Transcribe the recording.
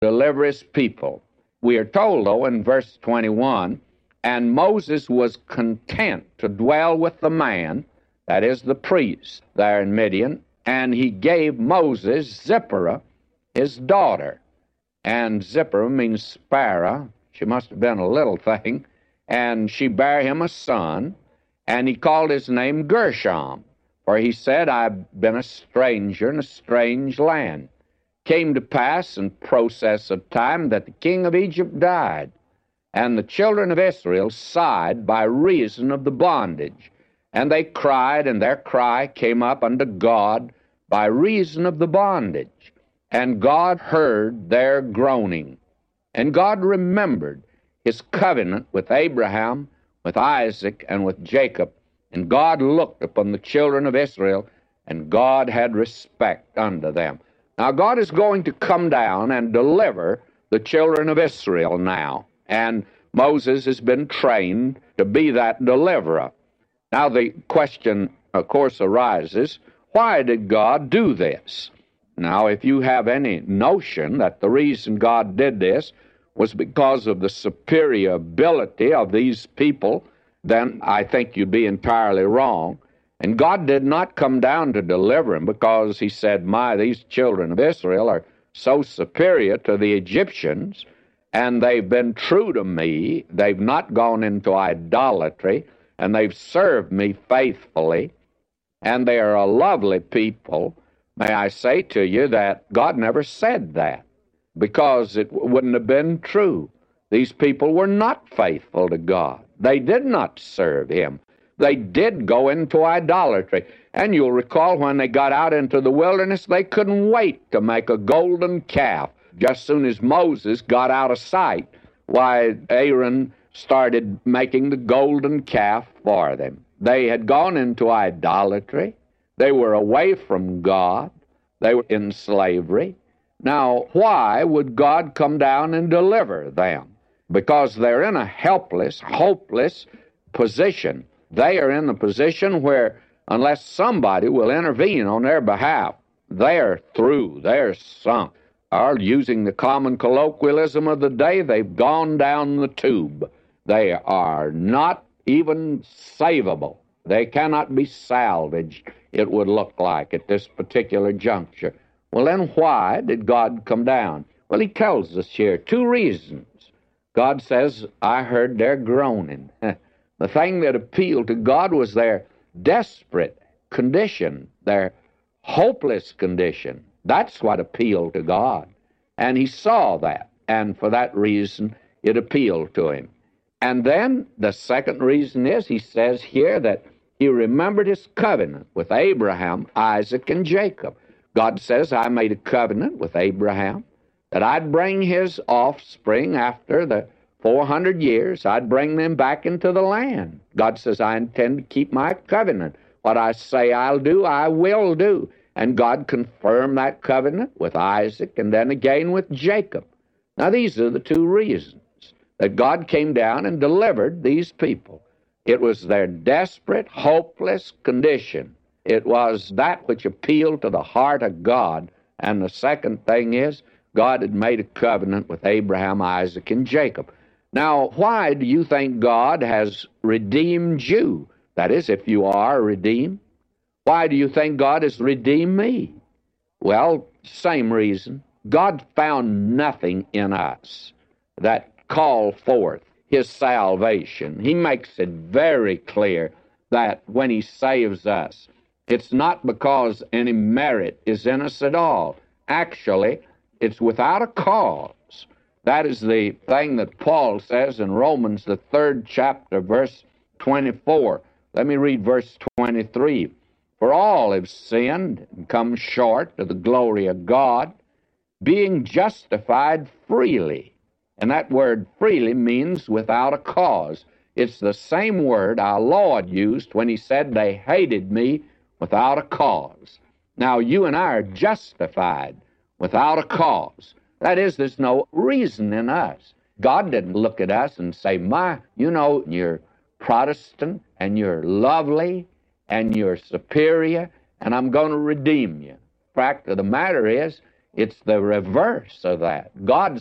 deliver his people. We are told, though, in verse 21, and Moses was content to dwell with the man, that is the priest there in Midian, and he gave Moses Zipporah, his daughter. And Zipporah means sparrow. She must have been a little thing. And she bare him a son, and he called his name Gershom. For he said, I've been a stranger in a strange land. Came to pass in process of time that the king of Egypt died, and the children of Israel sighed by reason of the bondage. And they cried, and their cry came up unto God by reason of the bondage. And God heard their groaning. And God remembered his covenant with Abraham, with Isaac, and with Jacob. And God looked upon the children of Israel, and God had respect unto them. Now, God is going to come down and deliver the children of Israel now. And Moses has been trained to be that deliverer. Now, the question, of course, arises, why did God do this? Now, if you have any notion that the reason God did this was because of the superior ability of these people, then I think you'd be entirely wrong. And God did not come down to deliver them because he said, these children of Israel are so superior to the Egyptians, and they've been true to me. They've not gone into idolatry, and they've served me faithfully, and they are a lovely people. May I say to you that God never said that, because it wouldn't have been true. These people were not faithful to God. They did not serve him. They did go into idolatry. And you'll recall when they got out into the wilderness, they couldn't wait to make a golden calf. Just soon as Moses got out of sight, why, Aaron started making the golden calf for them. They had gone into idolatry. They were away from God. They were in slavery. Now, why would God come down and deliver them? Because they're in a helpless, hopeless position. They are in a position where, unless somebody will intervene on their behalf, they're through, they're sunk. Or, using the common colloquialism of the day, they've gone down the tube. They are not even savable. They cannot be salvaged, it would look like, at this particular juncture. Well, then why did God come down? Well, he tells us here two reasons. God says, I heard their groaning. The thing that appealed to God was their desperate condition, their hopeless condition. That's what appealed to God. And he saw that, and for that reason, it appealed to him. And then the second reason is, he says here that he remembered his covenant with Abraham, Isaac, and Jacob. God says, I made a covenant with Abraham that I'd bring his offspring after the 400 years. I'd bring them back into the land. God says, I intend to keep my covenant. What I say I'll do, I will do. And God confirmed that covenant with Isaac and then again with Jacob. Now, these are the two reasons that God came down and delivered these people. It was their desperate, hopeless condition. It was that which appealed to the heart of God. And the second thing is, God had made a covenant with Abraham, Isaac, and Jacob. Now, why do you think God has redeemed you? That is, if you are redeemed. Why do you think God has redeemed me? Well, same reason. God found nothing in us that called forth his salvation. He makes it very clear that when he saves us, it's not because any merit is in us at all. Actually, it's without a cause. That is the thing that Paul says in Romans, the 3rd chapter, verse 24. Let me read verse 23. For all have sinned and come short of the glory of God, being justified freely. And that word freely means without a cause. It's the same word our Lord used when he said they hated me without a cause. Now, you and I are justified without a cause. That is, there's no reason in us. God didn't look at us and say, you're Protestant, and you're lovely, and you're superior, and I'm going to redeem you. The fact of the matter is, It's the reverse of that. God